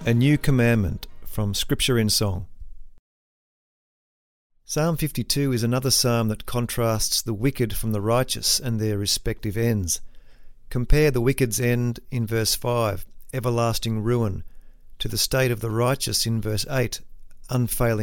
A New Commandment from Scripture in Song. Psalm 52 is another psalm that contrasts the wicked from the righteous and their respective ends. Compare the wicked's end in verse 5, everlasting ruin, to the state of the righteous in verse 8, unfailing